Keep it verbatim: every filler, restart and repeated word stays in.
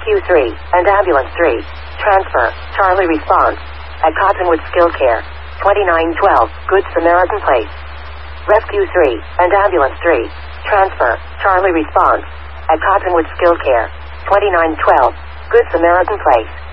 Rescue three and Ambulance three. Transfer. Charlie response. At Cottonwood Skilled Care. twenty-nine twelve, Good Samaritan Place. Rescue three and Ambulance three. Transfer. Charlie response. At Cottonwood Skilled Care. twenty-nine twelve, Good Samaritan Place.